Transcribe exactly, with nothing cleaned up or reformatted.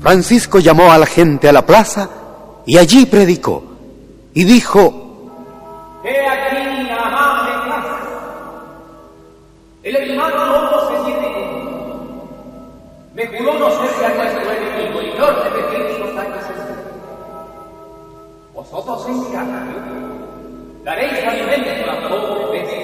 Francisco llamó a la gente a la plaza y allí predicó y dijo: He aquí la amable casa. El hermano lobo se siente conmigo. Me juró no serle a nuestro enemigo y no repetir sus años. Vosotros en cambio daréis alimento a la pobre bestia